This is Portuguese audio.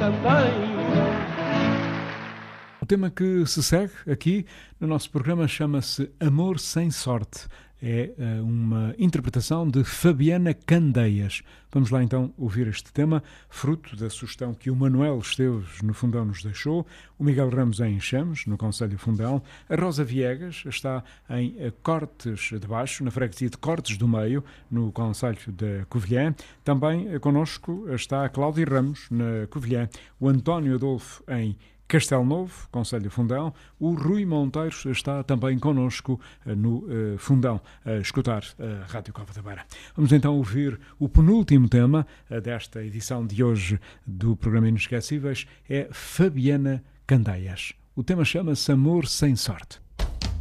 também. O tema que se segue aqui no nosso programa chama-se Amor Sem Sorte. É uma interpretação de Fabiana Candeias. Vamos lá então ouvir este tema, fruto da sugestão que o Manuel Esteves no Fundão nos deixou, o Miguel Ramos em Chames, no Conselho Fundão, a Rosa Viegas está em Cortes de Baixo, na freguesia de Cortes do Meio, no Conselho de Covilhã. Também connosco está a Cláudia Ramos, na Covilhã, o António Adolfo em Castelo Novo, Conselho Fundão. O Rui Monteiros está também connosco no Fundão, a escutar a Rádio Cova da Beira. Vamos então ouvir o penúltimo tema desta edição de hoje do programa Inesquecíveis, é Fabiana Candeias. O tema chama-se Amor Sem Sorte.